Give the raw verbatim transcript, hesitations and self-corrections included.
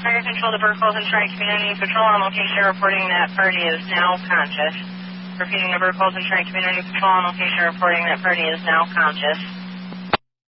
Fire Control to Burke Holton Tri-Community Patrol on location reporting that party is now conscious. Repeating the Burke Holton Tri-Community Patrol on location reporting that party is now conscious.